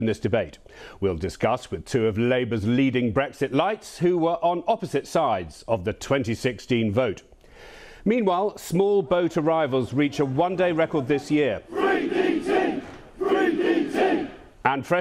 in this debate. We'll discuss with two of Labour's leading Brexit lights who were on opposite sides of the 2016 vote. Meanwhile, small boat arrivals reach a one-day record this year. And fresh